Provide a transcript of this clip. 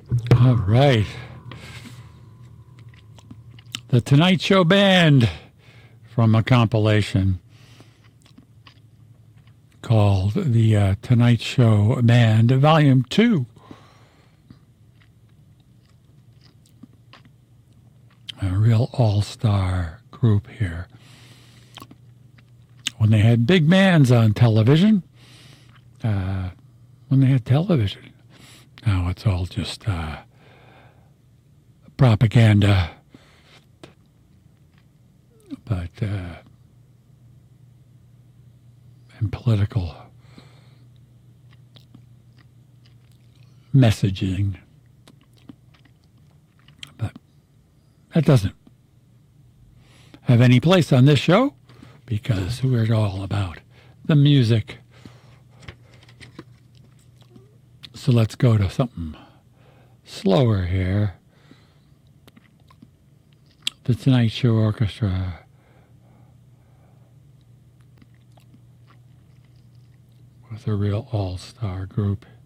All right. The Tonight Show Band from a compilation called The Tonight Show Band, Volume 2. A real all-star group here. When they had big bands on television, when they had television. Now it's all just propaganda. But and political messaging. But that doesn't have any place on this show because we're all about the music. So let's go to something slower here. The Tonight Show Orchestra with a real all-star group.